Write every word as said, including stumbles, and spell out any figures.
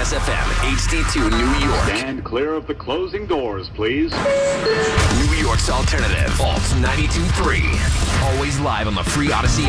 S F M, H D two, New York. Stand clear of the closing doors, please. New York's alternative, Alt ninety-two point three. Always live on the free Odyssey